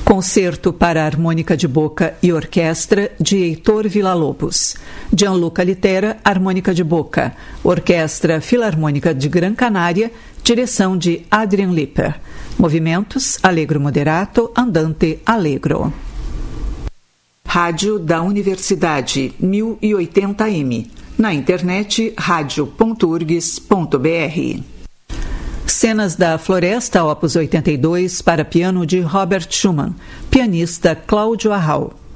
Concerto para harmônica de boca e orquestra de Heitor Villa-Lobos. Gianluca Litera, harmônica de boca. Orquestra Filarmônica de Gran Canária, direção de Adrian Lipper. Movimentos: allegro moderato, andante allegro. Rádio da Universidade, 1080m. Na internet, radio.urgs.br. Cenas da Floresta, opus 82, para piano de Robert Schumann. Pianista Cláudio Arrau.